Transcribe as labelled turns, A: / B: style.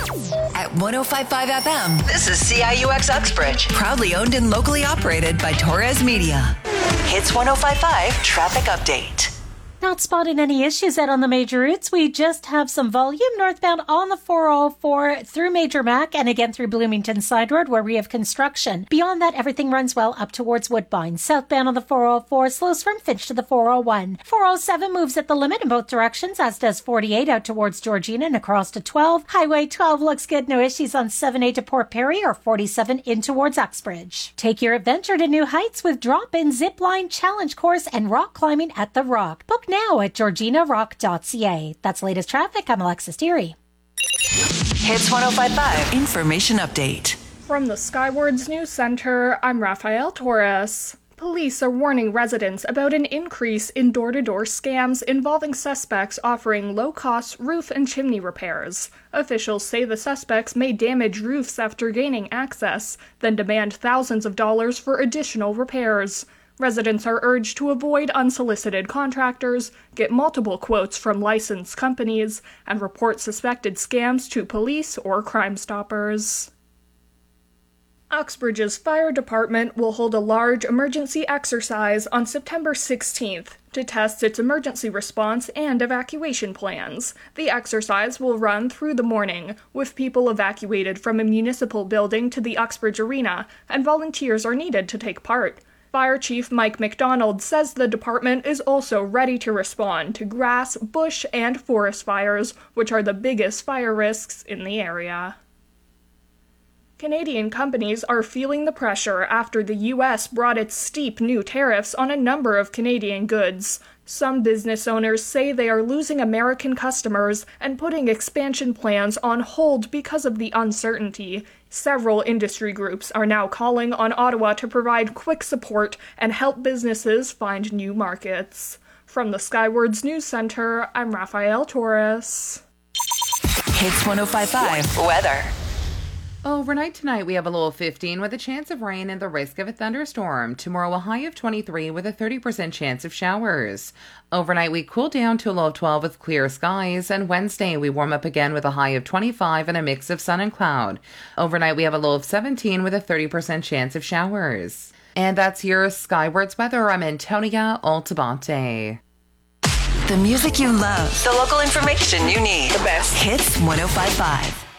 A: At 105.5 FM, this is CIUX Uxbridge. Proudly owned and locally operated by Torres Media. Hits 105.5 Traffic Update.
B: Not spotting any issues out on the major routes. We just have some volume northbound on the 404 through Major Mac and again through Bloomington Side Road where we have construction. Beyond that, everything runs well up towards Woodbine. Southbound on the 404 slows from Finch to the 401. 407 moves at the limit in both directions, as does 48 out towards Georgina and across to 12. Highway 12 looks good. No issues on 7A to Port Perry or 47 in towards Uxbridge. Take your adventure to new heights with drop-in zipline challenge course and rock climbing at The Rock. Book now at georginarock.ca. That's latest traffic. I'm Alexis Deary.
A: Hits 105.5 Information Update.
C: From the Skywards News Center, I'm Rafael Torres. Police are warning residents about an increase in door-to-door scams involving suspects offering low-cost roof and chimney repairs. Officials say the suspects may damage roofs after gaining access, then demand thousands of dollars for additional repairs. Residents are urged to avoid unsolicited contractors, get multiple quotes from licensed companies, and report suspected scams to police or Crime Stoppers. Uxbridge's fire department will hold a large emergency exercise on September 16th to test its emergency response and evacuation plans. The exercise will run through the morning, with people evacuated from a municipal building to the Uxbridge Arena, and volunteers are needed to take part. Fire Chief Mike McDonald says the department is also ready to respond to grass, bush, and forest fires, which are the biggest fire risks in the area. Canadian companies are feeling the pressure after the U.S. brought its steep new tariffs on a number of Canadian goods. Some business owners say they are losing American customers and putting expansion plans on hold because of the uncertainty. Several industry groups are now calling on Ottawa to provide quick support and help businesses find new markets. From the Skywards News Center, I'm Rafael Torres.
A: Hits 105.5 Weather.
D: Overnight tonight, we have a low of 15 with a chance of rain and the risk of a thunderstorm. Tomorrow, a high of 23 with a 30% chance of showers. Overnight, we cool down to a low of 12 with clear skies. And Wednesday, we warm up again with a high of 25 and a mix of sun and cloud. Overnight, we have a low of 17 with a 30% chance of showers. And that's your Skywards weather. I'm Antonia Altabate.
A: The music you love. The local information you need. The best. Hits 105.5.